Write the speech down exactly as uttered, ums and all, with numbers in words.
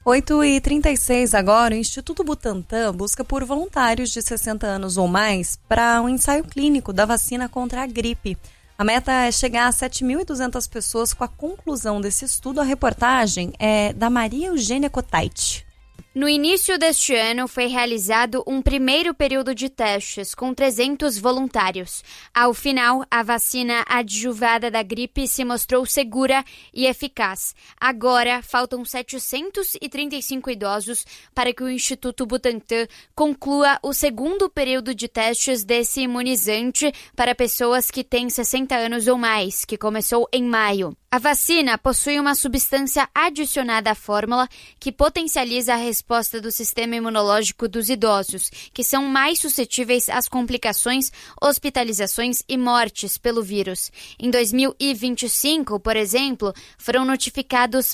oito e trinta e seis agora, o Instituto Butantan busca por voluntários de sessenta anos ou mais para um ensaio clínico da vacina contra a gripe. A meta é chegar a sete mil e duzentas pessoas com a conclusão desse estudo. A reportagem é da Maria Eugênia Cotait. No início deste ano, foi realizado um primeiro período de testes com trezentos voluntários. Ao final, a vacina adjuvada da gripe se mostrou segura e eficaz. Agora, faltam setecentos e trinta e cinco idosos para que o Instituto Butantan conclua o segundo período de testes desse imunizante para pessoas que têm sessenta anos ou mais, que começou em maio. A vacina possui uma substância adicionada à fórmula que potencializa a resposta do sistema imunológico dos idosos, que são mais suscetíveis às complicações, hospitalizações e mortes pelo vírus. Em dois mil e vinte e cinco, por exemplo, foram notificados